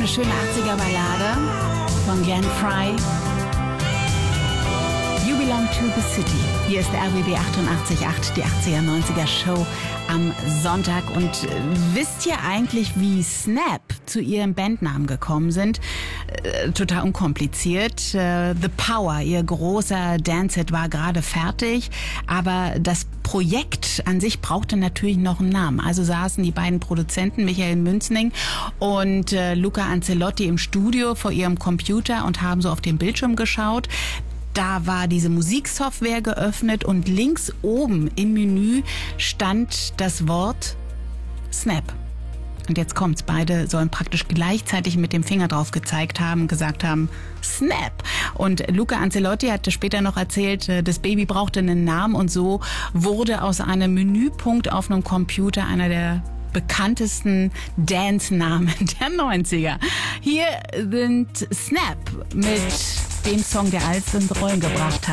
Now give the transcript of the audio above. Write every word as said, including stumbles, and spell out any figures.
eine schöne achtziger-Ballade von Glenn Frey. You Belong to the City. Hier ist der R B B achtundachtzig Komma acht, die achtziger-neunziger-Show am Sonntag. Und wisst ihr eigentlich, wie Snap zu ihrem Bandnamen gekommen sind? Äh, total unkompliziert. Äh, The Power, ihr großer Dance-Hit, war gerade fertig. Aber das Projekt an sich brauchte natürlich noch einen Namen. Also saßen die beiden Produzenten, Michael Münzning und äh, Luca Ancelotti, im Studio vor ihrem Computer und haben so auf den Bildschirm geschaut. Da war diese Musiksoftware geöffnet und links oben im Menü stand das Wort Snap. Und jetzt kommt's. Beide sollen praktisch gleichzeitig mit dem Finger drauf gezeigt haben, gesagt haben, Snap. Und Luca Ancelotti hatte später noch erzählt, das Baby brauchte einen Namen, und so wurde aus einem Menüpunkt auf einem Computer einer der bekanntesten Dance-Namen der neunziger. Hier sind Snap mit dem Song, der alles ins Rollen gebracht hat.